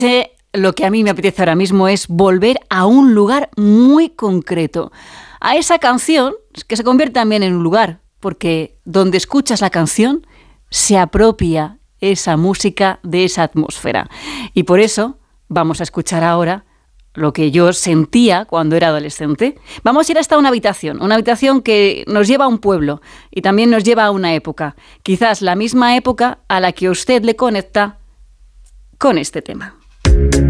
Lo que a mí me apetece ahora mismo es volver a un lugar muy concreto, a esa canción que se convierte también en un lugar, porque donde escuchas la canción se apropia esa música de esa atmósfera. Y por eso vamos a escuchar ahora lo que yo sentía cuando era adolescente. Vamos a ir hasta una habitación que nos lleva a un pueblo y también nos lleva a una época, quizás la misma época a la que usted le conecta con este tema.